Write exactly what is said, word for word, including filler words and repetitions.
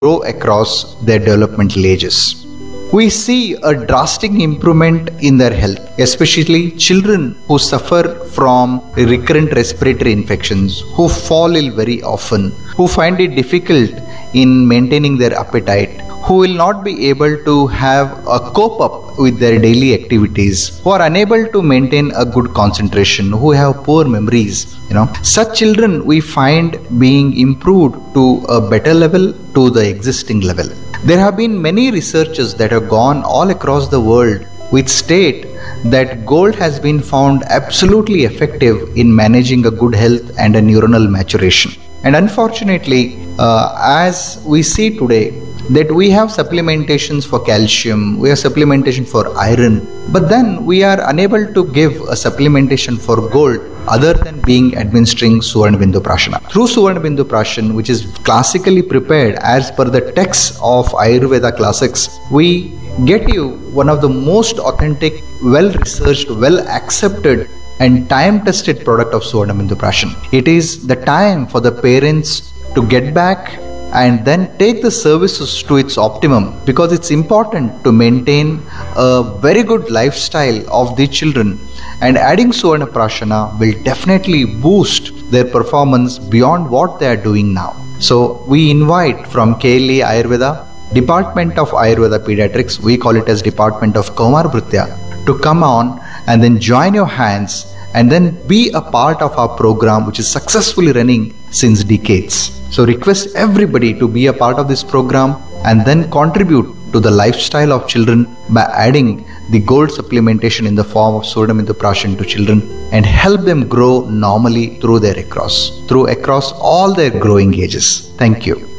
grow across their developmental ages. We see a drastic improvement in their health, especially children who suffer from recurrent respiratory infections, who fall ill very often, who find it difficult in maintaining their appetite, who will not be able to have a cope up with their daily activities, who are unable to maintain a good concentration, who have poor memories. You know, such children we find being improved to a better level, to the existing level. There have been many researches that have gone all across the world which state that gold has been found absolutely effective in managing a good health and a neuronal maturation. And unfortunately, uh, as we see today, that we have supplementations for calcium, we have supplementation for iron, but then we are unable to give a supplementation for gold other than being administering Suvarna Bindu Prashana. Through Suvarna Bindu Prashan, which is classically prepared as per the text of Ayurveda classics, we get you one of the most authentic, well-researched, well-accepted and time-tested product of Suvarna Bindu Prashan. It is the time for the parents to get back and then take the services to its optimum, because it's important to maintain a very good lifestyle of the children, and adding Suvarna Prashana will definitely boost their performance beyond what they are doing now. So we invite from K L E Ayurveda, Department of Ayurveda Pediatrics, we call it as Department of Kaumar Bhrutya, to come on and then join your hands and then be a part of our program, which is successfully running since decades. So request everybody to be a part of this program and then contribute to the lifestyle of children by adding the gold supplementation in the form of Suvarna Bindu Prashan to children and help them grow normally through their across, through across all their growing ages. Thank you.